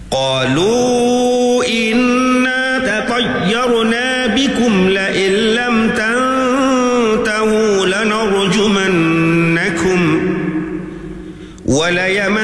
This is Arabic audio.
قالوا إنا تطيرنا بكم لئن لم تنتهوا لنرجمنكم وليمسنكم